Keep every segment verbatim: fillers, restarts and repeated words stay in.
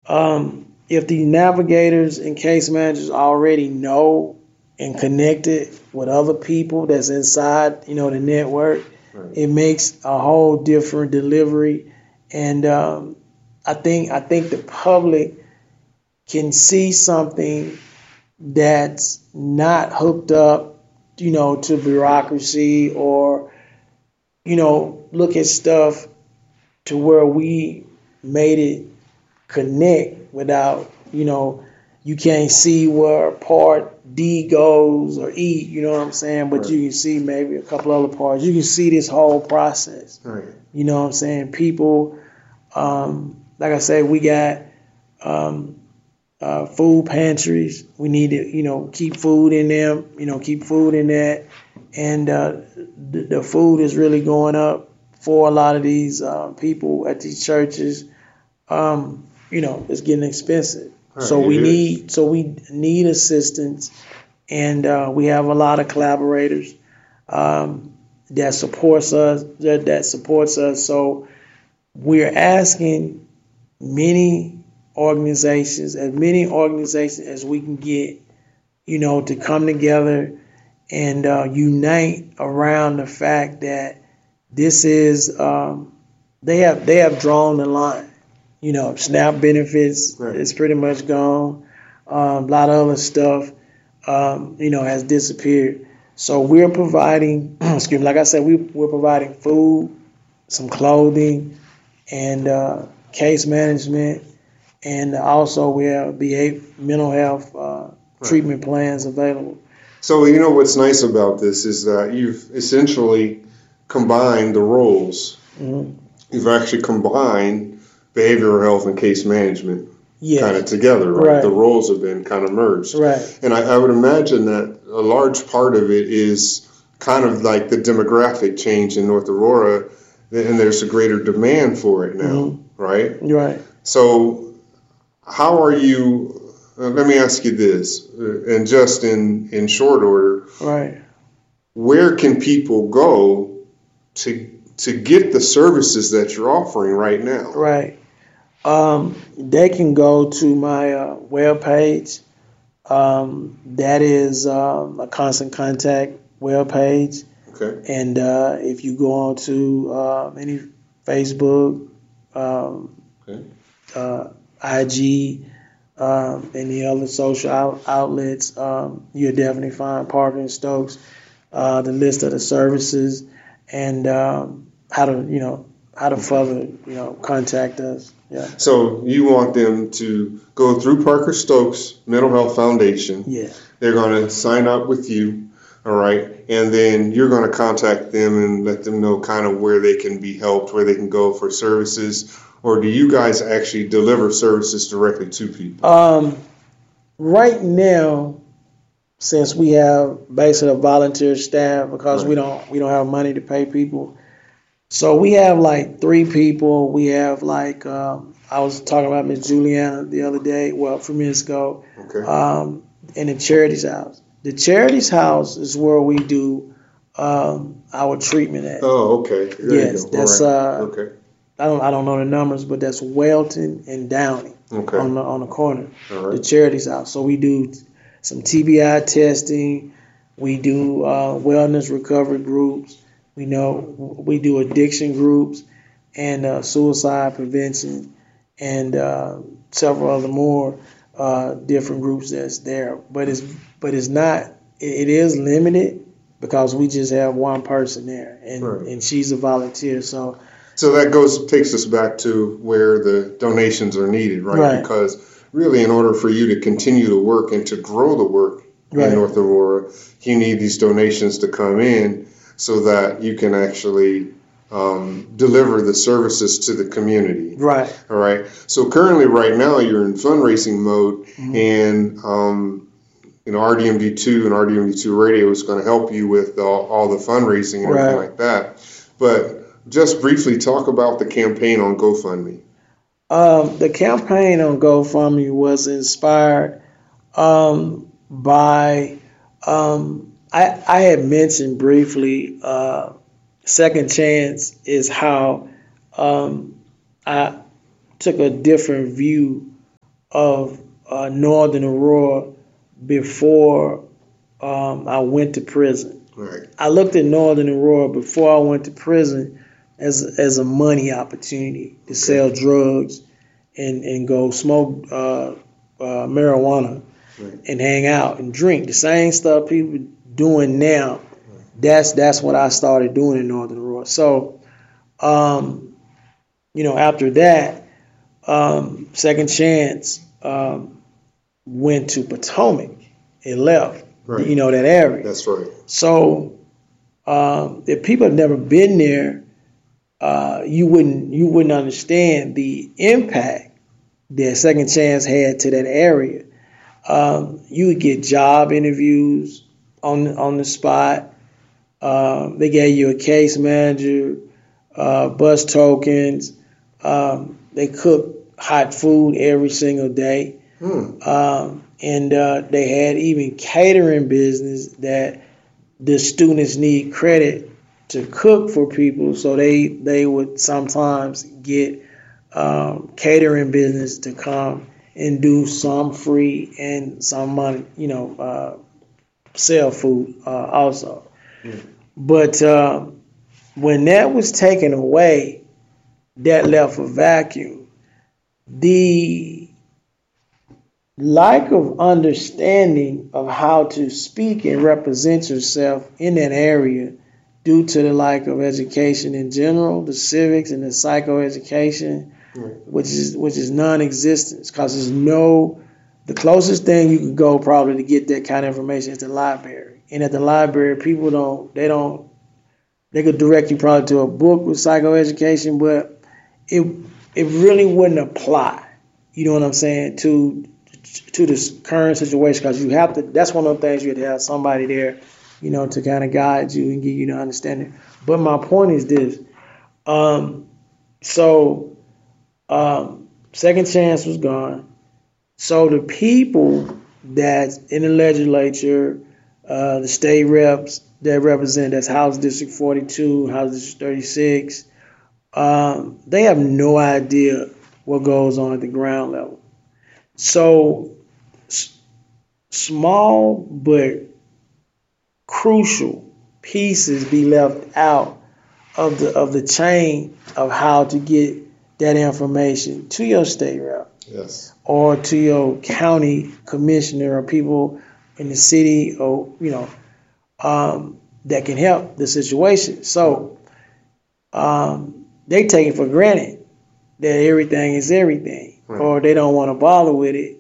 Um, if the navigators and case managers already know and connected with other people that's inside, you know, the network, right. It makes a whole different delivery. And um, I think I think the public can see something that's not hooked up, you know, to bureaucracy, or, you know, look at stuff to where we made it connect without, you know, you can't see where part D goes or E, you know what I'm saying? But right. You can see maybe a couple other parts. You can see this whole process. Right. You know what I'm saying? People, um, like I said, we got um, uh, food pantries. We need to, you know, keep food in them, you know, keep food in that. And uh, the, the food is really going up for a lot of these uh, people at these churches. Um, you know, it's getting expensive. Right, so we is. need so we need assistance, and uh, we have a lot of collaborators um, that supports us that, that supports us. So we're asking many organizations, as many organizations as we can get, you know, to come together and uh, unite around the fact that this is um, they have they have drawn the line. You know, SNAP benefits right. is pretty much gone. Um, a lot of other stuff, um, you know, has disappeared. So we're providing, excuse me, like I said, we, we're providing food, some clothing, and uh, case management, and also we have behavior, mental health uh, right. treatment plans available. So, you know, what's nice about this is that you've essentially combined the roles. Mm-hmm. You've actually combined behavioral health and case management yes. kind of together, right? right? The roles have been kind of merged. Right. And I, I would imagine that a large part of it is kind of like the demographic change in North Aurora, and there's a greater demand for it now, mm-hmm. right? Right. So how are you, uh, let me ask you this, uh, and just in, in short order, right? Where can people go to to get the services that you're offering right now? Right. Um, they can go to my uh, webpage. Um, that is um, a Constant Contact webpage. Okay. And uh, if you go on to uh, any Facebook, um, okay. uh, I G, um, any other social out- outlets, um, you'll definitely find Parker and Stokes, uh, the list of the services, and um, how to, you know, how to further, you know, contact us. Yeah. So you want them to go through Parker Stokes Mental Health Foundation. Yeah. They're going to sign up with you, all right? And then you're going to contact them and let them know kind of where they can be helped, where they can go for services. Or do you guys actually deliver services directly to people? Um, right now, since we have basically a volunteer staff because right. we don't we don't have money to pay people. So we have like three people. We have like, um, I was talking about Miss Juliana the other day, well, a few minutes ago, okay. um, in the Charities House. The Charities House is where we do um, our treatment at. Oh, okay. There yes, that's, right. uh, okay. I don't I don't know the numbers, but that's Welton and Downey okay. on the on the corner, All right. the Charities House. So we do some T B I testing. We do uh, wellness recovery groups. We know we do addiction groups and uh, suicide prevention and uh, several other more uh, different groups that's there. But it's but it's not. It is limited because we just have one person there, and, right. and she's a volunteer. So so that goes takes us back to where the donations are needed, right? right. Because really, in order for you to continue to work and to grow the work right. in North Aurora, you need these donations to come in, so that you can actually um, deliver the services to the community. Right. All right. So currently, right now, you're in fundraising mode, mm-hmm. and um, you know R D M D two and R D M D two Radio is going to help you with all, all the fundraising and right. everything like that. But just briefly talk about the campaign on GoFundMe. Um, the campaign on GoFundMe was inspired um, by. Um, I, I had mentioned briefly uh, Second Chance is how um, I took a different view of uh, Northern Aurora before um, I went to prison. Right. I looked at Northern Aurora before I went to prison as as a money opportunity to okay. sell drugs and, and go smoke uh, uh, marijuana right. and hang out and drink. The same stuff people doing now, right. that's that's what I started doing in Northern Aurora. So, um, you know, after that, um, Second Chance um, went to Potomac and left, right. you know, that area. That's right. So um, if people have never been there, uh, you wouldn't you wouldn't understand the impact that Second Chance had to that area. Um, you would get job interviews on on the spot. Um, they gave you a case manager, uh, bus tokens. Um, they cook hot food every single day. Hmm. Um, and uh, they had even catering business that the students need credit to cook for people, so they they would sometimes get um, catering business to come and do some free and some money, you know, uh, sell food uh, also. Hmm. But uh, when that was taken away, that left a vacuum. The lack of understanding of how to speak and represent yourself in that area due to the lack of education in general, the civics and the psychoeducation, right. which is which is non-existent, because there's no, the closest thing you could go probably to get that kind of information is the library. And at the library, people don't, they don't, they could direct you probably to a book with psychoeducation, but it it really wouldn't apply, you know what I'm saying, to to this current situation, because you have to, that's one of the things you have to have somebody there, you know, to kind of guide you and give you the understanding. But my point is this. Um, so um, Second Chance was gone. So the people that's in the legislature, uh, the state reps that represent, that's House District forty-two, House District thirty-six, um, they have no idea what goes on at the ground level. So s- small but crucial pieces be left out of the of the chain of how to get that information to your state rep, yes, or to your county commissioner or people in the city, or you know, um, that can help the situation. So um, they take it for granted that everything is everything, right. or they don't want to bother with it.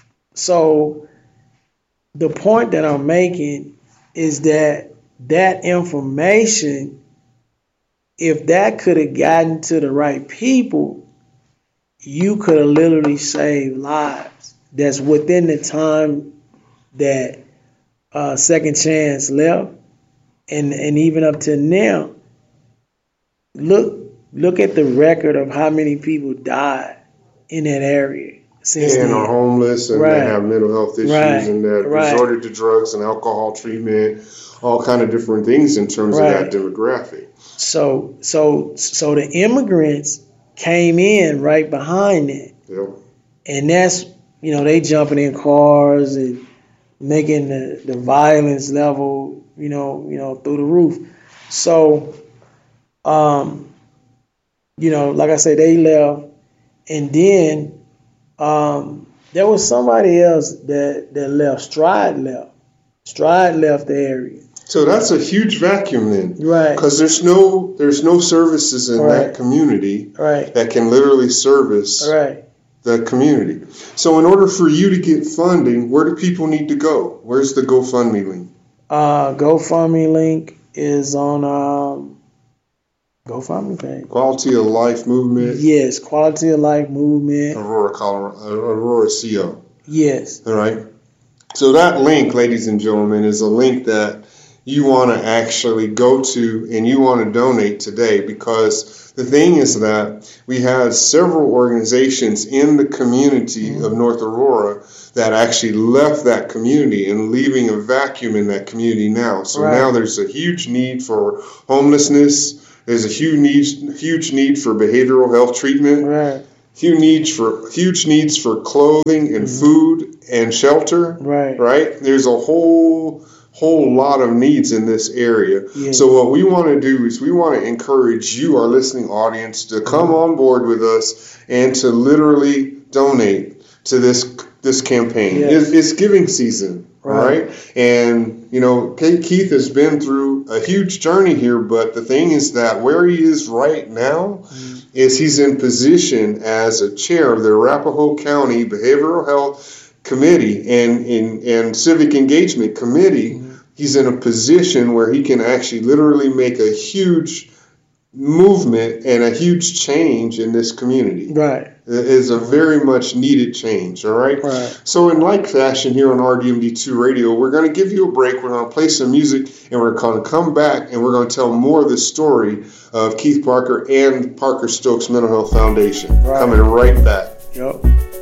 So the point that I'm making is that that information, if that could have gotten to the right people, you could have literally saved lives. That's within the time that uh, Second Chance left, and and even up to now. Look look at the record of how many people died in that area since and then. are homeless and right. that have mental health issues right. and that right. resorted to drugs and alcohol treatment, all kind of different things in terms right. of that demographic. So so so the immigrants came in right behind it. Yep. And that's, you know, they jumping in cars and making the, the violence level, you know, you know, through the roof. So um, you know, like I said, they left, and then um, there was somebody else that, that left. Stride left. Stride left the area. So that's a huge vacuum then, right? Because there's no there's no services in right. that community, right. that can literally service right. the community. So in order for you to get funding, where do people need to go? Where's the GoFundMe link? Uh, GoFundMe link is on um, GoFundMe page. Quality of Life Movement. Yes, Quality of Life Movement. Aurora, Colorado. Aurora C O. Yes. All right. So that link, ladies and gentlemen, is a link that you want to actually go to and you want to donate today, because the thing is that we have several organizations in the community mm-hmm. of North Aurora that actually left that community and leaving a vacuum in that community now. So right. now there's a huge need for homelessness. There's a huge need, huge need for behavioral health treatment. Right. huge needs for huge needs for clothing and mm-hmm. food and shelter. Right. Right. There's a whole whole lot of needs in this area. Yeah. So what we want to do is we want to encourage you, our listening audience, to come mm-hmm. on board with us and to literally donate to this this campaign. Yes. It, it's giving season. Right. All right. And, you know, Keith has been through a huge journey here, but the thing is that where he is right now mm-hmm. is he's in position as a chair of the Arapahoe County Behavioral Health Committee and, and, and Civic Engagement Committee. Mm-hmm. He's in a position where he can actually literally make a huge movement and a huge change in this community. Right. It is a very much needed change, all right? Right. So in like fashion here on R D M D two Radio, we're going to give you a break. We're going to play some music, and we're going to come back, and we're going to tell more of the story of Keith Parker and Parker Stokes Mental Health Foundation. Right. Coming right back. Yep.